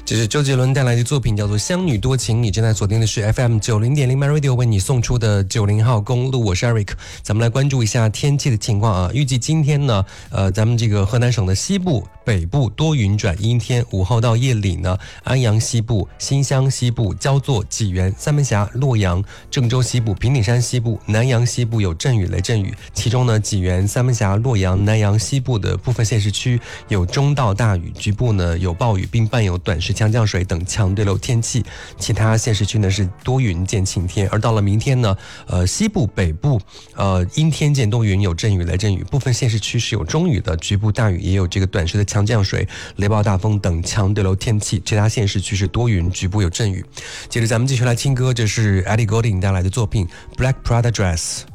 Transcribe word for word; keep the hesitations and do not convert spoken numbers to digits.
这是周杰伦带来的作品，叫做《乡女多情》。你正在锁定的是 F M 九零点零 My Radio 为你送出的九零号公路，我是 Eric。咱们来关注一下天气的情况啊。预计今天呢，呃，咱们这个河南省的西部、北部多云转阴天，午后到夜里呢，安阳西部、新乡西部、焦作、济源、三门峡、洛阳、郑州西部、平顶山西部、南阳西部有阵雨、雷阵雨。其中呢，济源、三门峡、洛阳、南阳西部的部分县市区有中到大雨，局部呢有暴雨，并伴有短时强降水等强对流天气。其他县市区呢是多云见晴天。而到了明天呢，呃，西部、北部呃阴天见多云，有阵雨、雷阵雨，部分县市区是有中雨的，局部大雨，也有这个短时的强降水、雷暴大风等强对流天气。其他县市区是多云，局部有阵雨。接着咱们继续来听歌，这是 Ellie Goulding 带来的作品《Black Prada Dress》。